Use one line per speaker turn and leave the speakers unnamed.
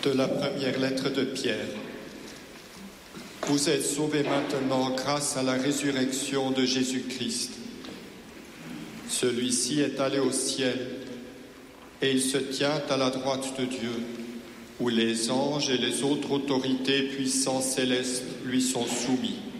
De la première lettre de Pierre. Vous êtes sauvés maintenant grâce à la résurrection de Jésus-Christ. Celui-ci est allé au ciel et il se tient à la droite de Dieu, où les anges et les autres autorités puissantes célestes lui sont soumis.